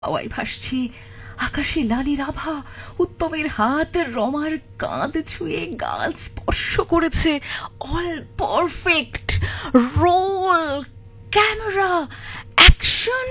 হাওয়ায় ভাসছে, আকাশে লালির আভা, উত্তমের হাত রমার কাঁধ ছুঁয়ে গাল স্পর্শ করেছে। All perfect. Role, camera, action.